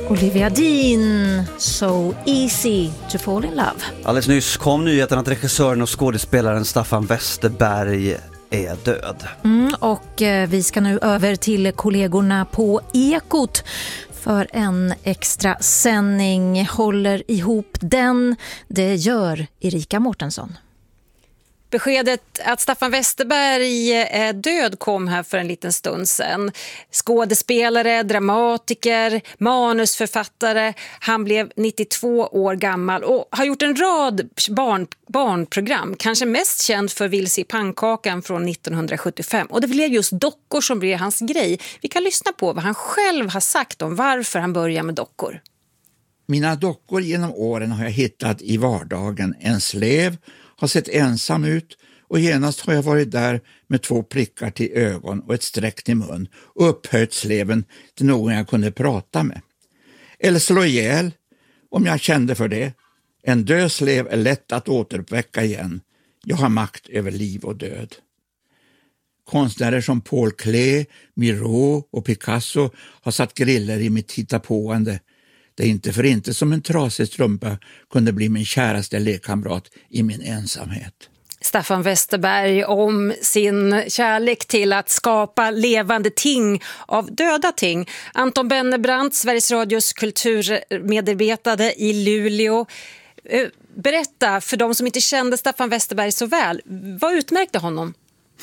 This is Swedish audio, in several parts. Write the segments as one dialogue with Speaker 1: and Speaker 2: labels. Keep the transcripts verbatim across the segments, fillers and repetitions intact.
Speaker 1: Olivia Dean, So Easy to Fall in Love.
Speaker 2: Alldeles nyss kom nyheten att regissören och skådespelaren Staffan Westerberg är död.
Speaker 1: Mm, och eh, vi ska nu över till kollegorna på Ekot för en extra sändning. Håller ihop den, det gör Erika Mårtensson.
Speaker 3: Beskedet att Staffan Westerberg är död kom här för en liten stund sedan. Skådespelare, dramatiker, manusförfattare. Han blev nittiotvå år gammal och har gjort en rad barn, barnprogram. Kanske mest känd för Vilse i pannkakan från nittonhundrasjuttiofem. Och det blev just dockor som blev hans grej. Vi kan lyssna på vad han själv har sagt om varför han börjar med dockor.
Speaker 4: Mina dockor genom åren har jag hittat i vardagen. En slev har sett ensam ut och genast har jag varit där med två prickar till ögon och ett streck till mun och upphöjt sleven till någon jag kunde prata med. Eller slå ihjäl om jag kände för det. En död slev är lätt att återuppväcka igen. Jag har makt över liv och död. Konstnärer som Paul Klee, Miro och Picasso har satt griller i mitt hittapåande. Det är inte för inte som en trasig strumpa kunde bli min käraste lekkamrat i min ensamhet.
Speaker 3: Staffan Westerberg om sin kärlek till att skapa levande ting av döda ting. Anton Bennebrant, Sveriges Radios kulturmedarbetare i Luleå. Berätta för de som inte kände Staffan Westerberg så väl, vad utmärkte honom?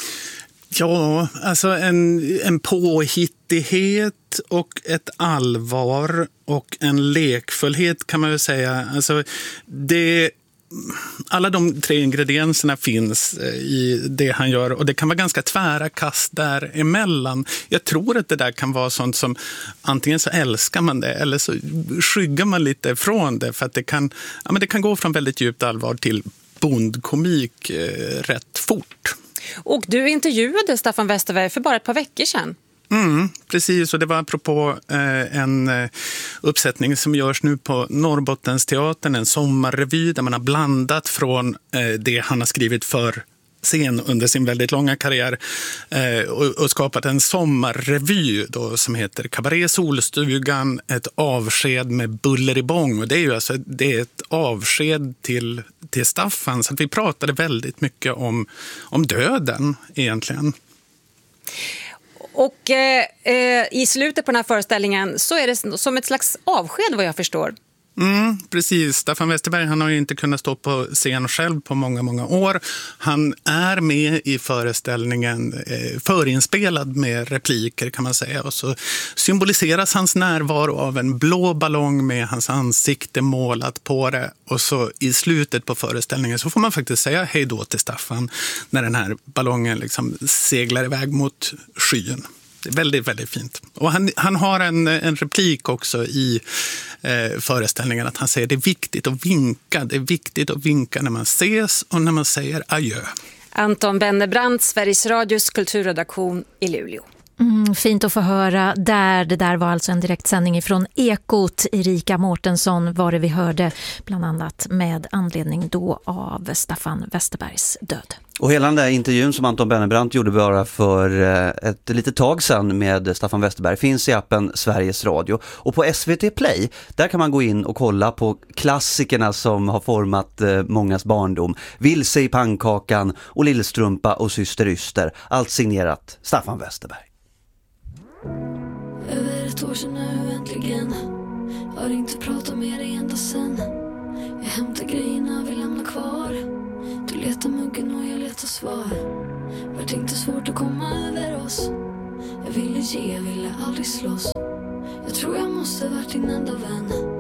Speaker 5: Ja, alltså en, en påhittighet och ett allvar och en lekfullhet kan man väl säga. Alltså det, alla de tre ingredienserna finns i det han gör och det kan vara ganska tvära kast däremellan. Jag tror att det där kan vara sånt som antingen så älskar man det eller så skyggar man lite från det för att det kan, ja, men det kan gå från väldigt djupt allvar till bondkomik eh, rätt fort.
Speaker 3: Och du intervjuade Staffan Westerberg för bara ett par veckor sedan.
Speaker 5: Mm, precis, och det var apropå eh, en eh, uppsättning som görs nu på Norrbottensteatern, en sommarrevy där man har blandat från eh, det han har skrivit för scen under sin väldigt långa karriär eh, och, och skapat en sommarrevy då, som heter Kabaré Solstugan, ett avsked med buller i bång. Och det är ju alltså, det är ett avsked till, till Staffan, så att vi pratade väldigt mycket om, om döden egentligen.
Speaker 3: Och eh, i slutet på den här föreställningen så är det som ett slags avsked vad jag förstår.
Speaker 5: Mm, precis. Staffan Westerberg, han har ju inte kunnat stå på scen själv på många, många år. Han är med i föreställningen eh, förinspelad med repliker kan man säga. Och så symboliseras hans närvaro av en blå ballong med hans ansikte målat på det. Och så i slutet på föreställningen så får man faktiskt säga hej då till Staffan när den här ballongen liksom seglar iväg mot skyn. Det är väldigt, väldigt fint. Och han, han har en, en replik också i eh, föreställningen att han säger det är viktigt att vinka. Det är viktigt att vinka när man ses och när man säger adjö.
Speaker 3: Anton Bennebrant, Sveriges Radios kulturredaktion i Luleå.
Speaker 1: Mm, fint att få höra där. Det där var alltså en direktsändning från Ekot. Erika Mårtensson var det vi hörde, bland annat med anledning då av Staffan Westerbergs död.
Speaker 2: Och hela den där intervjun som Anton Bennebrant gjorde bara för ett litet tag sedan med Staffan Westerberg finns i appen Sveriges Radio. Och på S V T Play, där kan man gå in och kolla på klassikerna som har format mångas barndom. Vilse i pannkakan och Lillstrumpa och Syster Yster. Allt signerat Staffan Westerberg.
Speaker 6: Över ett år sedan nu äntligen. Har inte pratat med dig ända sen. Jag hämtar grejerna, vi lämnar kvar. Du letar muggen och jag letar svar. Vart inte svårt att komma över oss. Jag ville ge, jag ville aldrig slåss. Jag tror jag måste varit din enda vän.